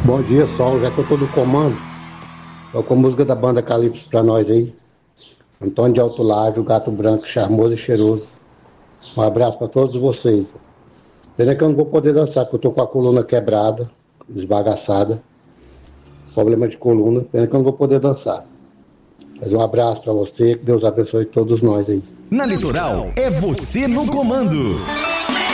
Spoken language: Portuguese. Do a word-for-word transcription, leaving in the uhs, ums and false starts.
Bom dia, Sol. Já que eu tô no comando, toca a música da banda Calypso pra nós aí. Antônio de Alto Lágio, Gato Branco, charmoso e cheiroso. Um abraço pra todos vocês. Pena que eu não vou poder dançar, porque eu tô com a coluna quebrada, esbagaçada. Problema de coluna. Pena que eu não vou poder dançar. Mas um abraço pra você, que Deus abençoe todos nós aí. Na Litoral, é você no comando.